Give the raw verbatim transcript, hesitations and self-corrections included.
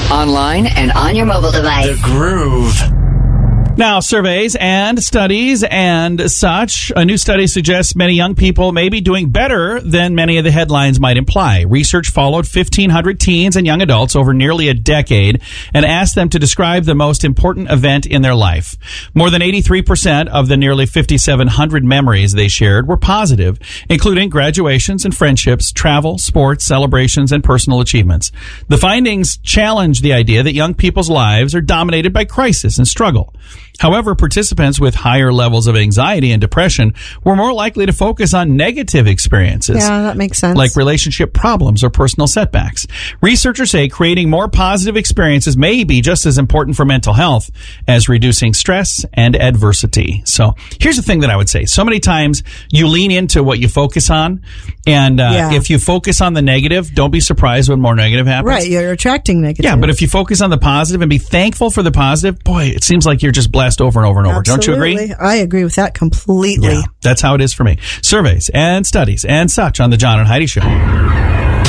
online and on your mobile device. The Groove. Now, surveys and studies and such. A new study suggests many young people may be doing better than many of the headlines might imply. Research followed fifteen hundred teens and young adults over nearly a decade and asked them to describe the most important event in their life. More than eighty-three percent of the nearly fifty-seven hundred memories they shared were positive, including graduations and friendships, travel, sports, celebrations, and personal achievements. The findings challenge the idea that young people's lives are dominated by crisis and struggle. However, participants with higher levels of anxiety and depression were more likely to focus on negative experiences. Yeah, that makes sense. Like relationship problems or personal setbacks. Researchers say creating more positive experiences may be just as important for mental health as reducing stress and adversity. So here's the thing that I would say. So many times you lean into what you focus on, and uh, Yeah. if you focus on the negative, don't be surprised when more negative happens. Right, you're attracting negative. Yeah, but if you focus on the positive and be thankful for the positive, boy, it seems like you're just blessed over and over and over. Don't you agree? Absolutely. I agree with that completely. Yeah, that's how it is for me. Surveys and studies and such on the John and Heidi Show.